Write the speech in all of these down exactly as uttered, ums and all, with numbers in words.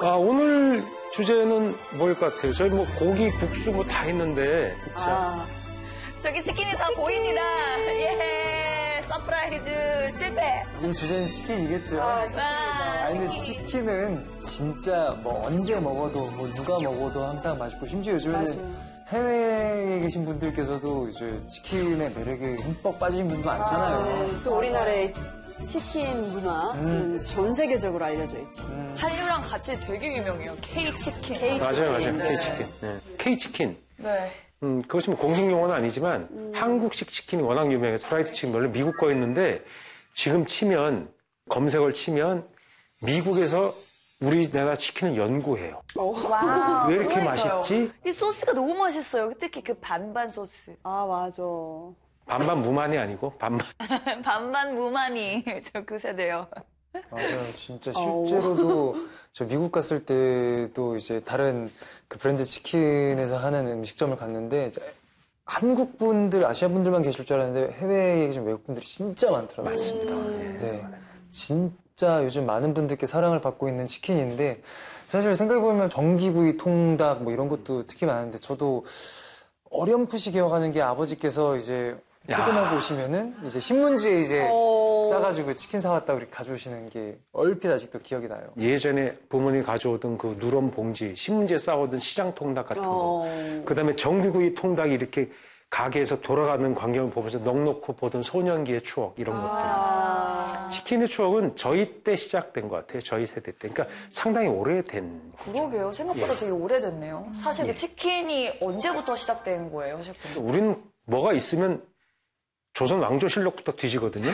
아, 오늘 주제는 뭘 것 같아요? 저희 뭐 고기, 국수 뭐 다 했는데. 그쵸? 아. 저기 치킨이 다 보입니다. 예, 서프라이즈 실패. 오늘 주제는 치킨이겠죠. 아, 치킨이죠. 아니, 근데 치킨은 진짜 뭐 언제 먹어도 뭐 누가 먹어도 항상 맛있고, 심지어 요즘에는 맞아요. 해외에 계신 분들께서도 이제 치킨의 매력에 흠뻑 빠진 분도 많잖아요. 아, 네. 또 우리나라의 치킨 문화 음. 전 세계적으로 알려져 있죠. 음. 한류랑 같이 되게 유명해요. K-치킨. K-치킨. 맞아요, 맞아요. 네. K치킨. 네. K치킨. 네. 음, 그것이 뭐 공식 용어는 아니지만 음. 한국식 치킨이 워낙 유명해서 프라이드 치킨 원래 미국 거였는데 지금 치면 검색어를 치면 미국에서 우리나라 치킨을 연구해요. 와. 왜 이렇게 그러니까요. 맛있지? 이 소스가 너무 맛있어요. 특히 그 반반 소스. 아, 맞아. 반반 무만이 아니고 반반. 반반 무만이 저 그 세대요. 맞아요. 진짜 실제로도 저 미국 갔을 때도 이제 다른 그 브랜드 치킨에서 하는 음식점을 갔는데 한국 분들, 아시아 분들만 계실 줄 알았는데 해외에 계신 외국 분들이 진짜 많더라고요. 맞습니다. 네. 진짜 요즘 많은 분들께 사랑을 받고 있는 치킨인데 사실 생각해보면 전기구이, 통닭 뭐 이런 것도 특히 많은데 저도 어렴풋이 기억하는 게 아버지께서 이제 퇴근하고 오시면은 이제 신문지에 이제 어... 싸가지고 치킨 사왔다고 이렇게 가져오시는 게 얼핏 아직도 기억이 나요. 예전에 부모님이 가져오던 그 누런 봉지, 신문지에 싸오던 시장 통닭 같은 거. 어... 그 다음에 전기구이 통닭이 이렇게 가게에서 돌아가는 광경을 보면서 넋놓고 보던 소년기의 추억, 이런 것들. 아... 치킨의 추억은 저희 때 시작된 것 같아요. 저희 세대 때. 그러니까 상당히 오래된. 그러게요. 생각보다 예. 되게 오래됐네요. 사실 예. 그 치킨이 언제부터 시작된 거예요, 셰프님? 우리는 뭐가 있으면 조선 왕조실록부터 뒤지거든요.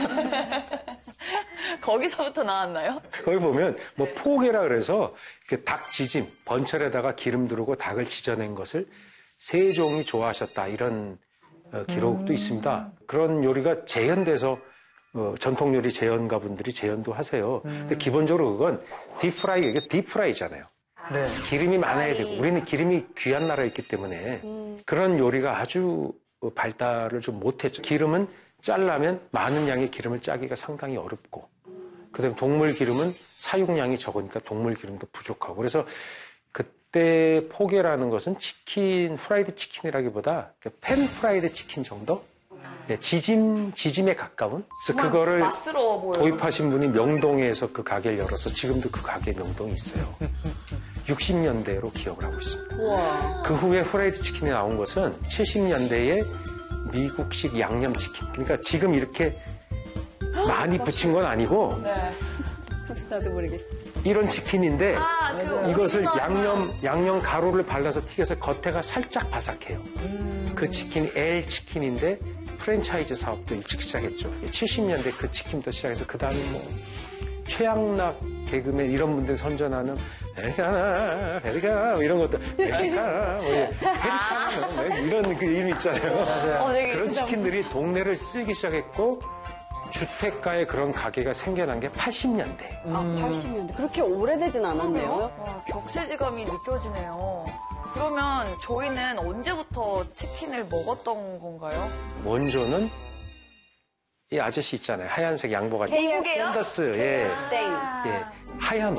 거기서부터 나왔나요? 거기 보면 뭐 포개라 그래서 이렇게 닭 지짐, 번철에다가 기름 두르고 닭을 지져낸 것을 세종이 좋아하셨다, 이런 어, 기록도 음. 있습니다. 그런 요리가 재현돼서 어, 전통 요리 재현가 분들이 재현도 하세요. 음. 근데 기본적으로 그건 딥프라이, 이게 딥프라이잖아요. 네. 기름이 많아야 되고 우리는 기름이 귀한 나라에 있기 때문에 음. 그런 요리가 아주 발달을 좀 못했죠. 기름은 짜려면 많은 양의 기름을 짜기가 상당히 어렵고, 그다음에 동물 기름은 사용량이 적으니까 동물 기름도 부족하고, 그래서 그때 포개라는 것은 치킨, 프라이드 치킨이라기보다 팬 프라이드 치킨 정도? 네, 지짐, 지짐에 가까운. 그래서 그거를 맛스러워 보여요. 도입하신 분이 명동에서 그 가게를 열어서 지금도 그 가게 명동이 있어요. 육십 년대로 기억을 하고 있습니다. 우와. 그 후에 프라이드 치킨이 나온 것은 칠십 년대에 미국식 양념치킨. 그러니까 지금 이렇게 많이 붙인 건 아니고 네. 나도 모르게. 이런 치킨인데 아, 그 이것을 오리지널. 양념 양념 가루를 발라서 튀겨서 겉에가 살짝 바삭해요. 음. 그 치킨이 L 치킨인데 프랜차이즈 사업도 일찍 시작했죠. 칠십 년대 그 치킨부터 시작해서 그 다음에 뭐 최양락 개그맨 이런 분들 선전하는 베리카나, 베리카 이런 것도 멕시카, 베리카나 뭐 이런 그 이름 있잖아요. 맞아요. 어, 되게 그런 진짜... 치킨들이 동네를 쓸기 시작했고 주택가에 그런 가게가 생겨난 게 팔십 년대. 아, 팔십 년대. 그렇게 오래되진 않았네요. 와, 격세지감이 느껴지네요. 그러면 저희는 언제부터 치킨을 먹었던 건가요? 원조는 이 아저씨 있잖아요. 하얀색 양복 같은. K F C? 샌더스. 예. 땡. 예. 하얀